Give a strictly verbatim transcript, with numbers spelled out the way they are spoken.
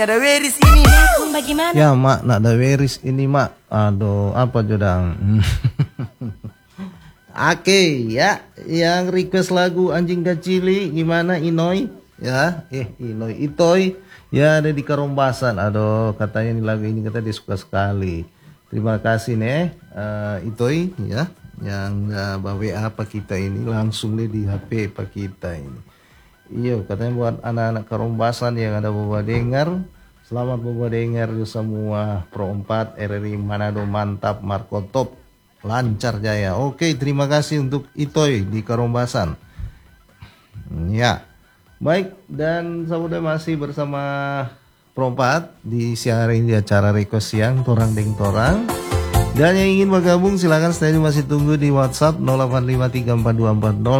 Ada Weris ini. Bagaimana? Ya mak, nak ada Weris ini mak. Aduh, apa jodang? Oke ya, yang request lagu Anjing Kacili gimana Inoy? Ya, eh Inoy Itoy ya ada di Karombasan. Aduh, katanya ini lagu ini kata dia suka sekali. Terima kasih nih uh, Itoy ya, yang uh, bawa apa kita ini langsung deh di H P apa kita ini. Iya, katanya buat anak-anak Karombasan yang ada bawa dengar. Selamat bawa dengar semua Pro empat R R I Manado mantap, Marco top, lancar jaya. Oke, terima kasih untuk Itoy di Karombasan. Ya, baik, dan saudara masih bersama Pro empat di siaran di acara Reko Siang Torang Deng Torang. Dan yang ingin bergabung silakan, saya masih tunggu di WhatsApp nol delapan lima tiga empat dua empat nol